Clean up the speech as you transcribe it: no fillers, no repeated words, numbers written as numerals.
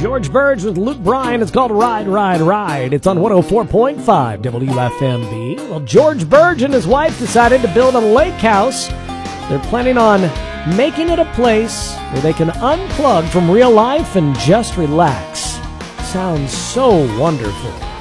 George Burge with Luke Bryan. It's called Ride, Ride, Ride. It's on 104.5 WFMB. Well, George Burge and his wife decided to build a lake house. They're planning on making it a place where they can unplug from real life and just relax. Sounds so wonderful.